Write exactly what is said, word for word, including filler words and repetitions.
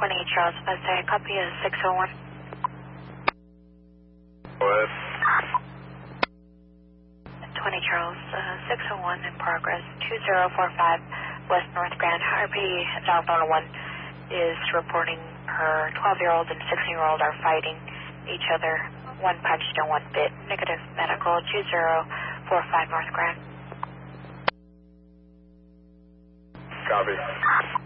twenty Charles Passay, copy is six oh one. Go ahead. twenty Charles, uh, six oh one in progress, two zero four five West North Grand. R P South one oh one is reporting her twelve-year-old and sixteen-year-old are fighting each other. One punched and one bit. Negative medical, two zero four five North Grand. Copy.